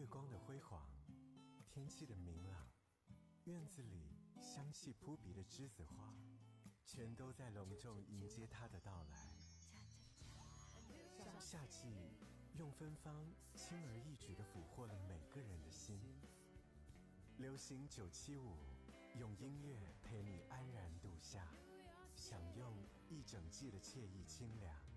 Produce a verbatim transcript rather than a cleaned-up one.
月光的辉煌，天气的明朗，院子里香气扑鼻的栀子花，全都在隆重迎接它的到来。夏季用芬芳轻而易举地俘获了每个人的心。流行九七五，用音乐陪你安然度夏，享用一整季的惬意清凉。